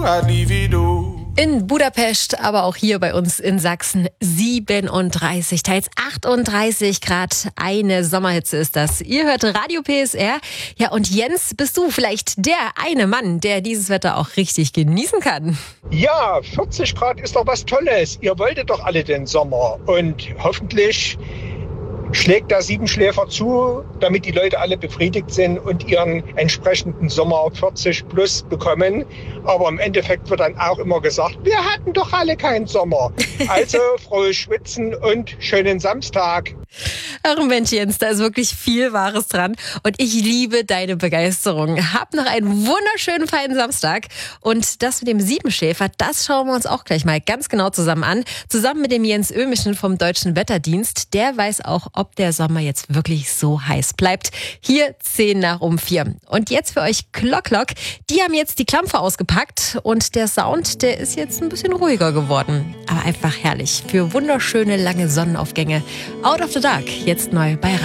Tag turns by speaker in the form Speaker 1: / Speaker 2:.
Speaker 1: I'd leave it all.
Speaker 2: In Budapest, aber auch hier bei uns in Sachsen 37, teils 38 Grad. Eine Sommerhitze ist das. Ihr hört Radio PSR. Ja, und Jens, bist du vielleicht der eine Mann, der dieses Wetter auch richtig genießen kann?
Speaker 3: Ja, 40 Grad ist doch was Tolles. Ihr wolltet doch alle den Sommer. Und hoffentlich schlägt der Siebenschläfer zu, damit die Leute alle befriedigt sind und ihren entsprechenden Sommer 40 plus bekommen. Aber im Endeffekt wird dann auch immer gesagt, wir hatten doch alle keinen Sommer. Also frohes Schwitzen und schönen Samstag.
Speaker 2: Ach Mensch, Jens, da ist wirklich viel Wahres dran. Und ich liebe deine Begeisterung. Hab noch einen wunderschönen, feinen Samstag. Und das mit dem Siebenschläfer, das schauen wir uns auch gleich mal ganz genau zusammen an. Zusammen mit dem Jens Ömischen vom Deutschen Wetterdienst. Der weiß auch, ob der Sommer jetzt wirklich so heiß bleibt. Hier 4:10. Und jetzt für euch Klock. Die haben jetzt die Klampfe ausgepackt. Und der Sound, der ist jetzt ein bisschen ruhiger geworden. Aber einfach herrlich. Für wunderschöne, lange Sonnenaufgänge. Out of the Dark, jetzt neu bei